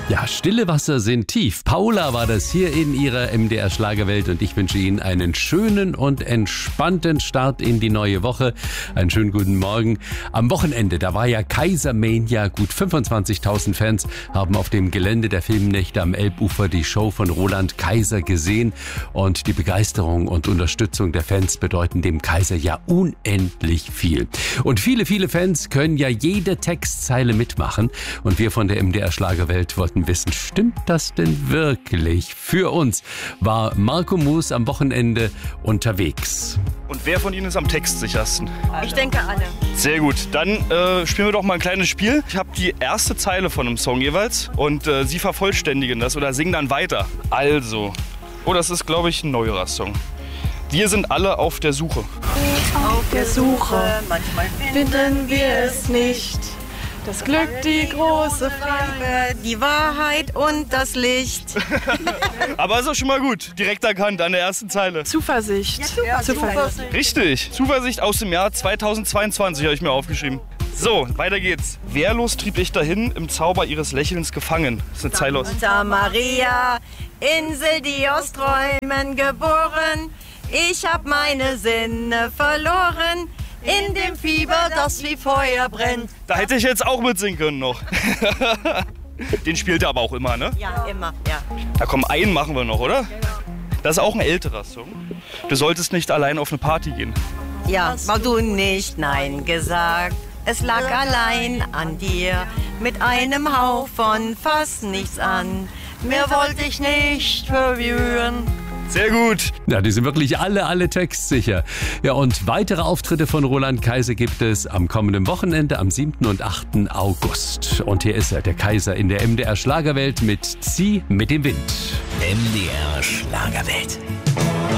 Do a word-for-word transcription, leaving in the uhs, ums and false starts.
Ja, stille Wasser sind tief. Paula war das hier in ihrer M D R Schlagerwelt und ich wünsche Ihnen einen schönen und entspannten Start in die neue Woche. Einen schönen guten Morgen. Am Wochenende, da war ja Kaisermania. Gut fünfundzwanzigtausend Fans haben auf dem Gelände der Filmnächte am Elbufer die Show von Roland Kaiser gesehen. Und die Begeisterung und Unterstützung der Fans bedeuten dem Kaiser ja unendlich viel. Und viele, viele Fans können ja jede Textzeile mitmachen. Und wir von der M D R Schlagerwelt wollten wissen, stimmt das denn wirklich? Für uns war Marco Moos am Wochenende unterwegs. Und wer von Ihnen ist am textsichersten? Ich denke alle. Sehr gut, dann äh, spielen wir doch mal ein kleines Spiel. Ich habe die erste Zeile von einem Song jeweils und äh, Sie vervollständigen das oder singen dann weiter. Also, oh, das ist, glaube ich, ein neuerer Song. Wir sind alle auf der Suche. Auf der Suche, manchmal finden wir es nicht. Das Glück, die große Frage, die Wahrheit und das Licht. Aber ist auch schon mal gut. Direkt erkannt an der ersten Zeile. Zuversicht. Ja, Zuversicht. Richtig. Zuversicht aus dem Jahr zweitausendzweiundzwanzig habe ich mir aufgeschrieben. So, weiter geht's. Wehrlos trieb ich dahin, im Zauber ihres Lächelns gefangen. Das ist eine Zeile aus. Santa Maria, Insel, die aus Träumen geboren. Ich hab meine Sinne verloren. In dem Fieber, das wie Feuer brennt. Da hätte ich jetzt auch mitsingen können noch. Den spielt er aber auch immer, ne? Ja, immer, ja. Da komm, einen machen wir noch, oder? Das ist auch ein älterer Song. Du solltest nicht allein auf eine Party gehen. Ja, weil du nicht Nein gesagt. Es lag allein an dir, mit einem Hauch von fast nichts an. Mehr wollte ich nicht verwirren. Sehr gut. Ja, die sind wirklich alle, alle textsicher. Ja, und weitere Auftritte von Roland Kaiser gibt es am kommenden Wochenende am siebten und achten August. Und hier ist er, der Kaiser in der M D R Schlagerwelt mit Zieh mit dem Wind. M D R Schlagerwelt.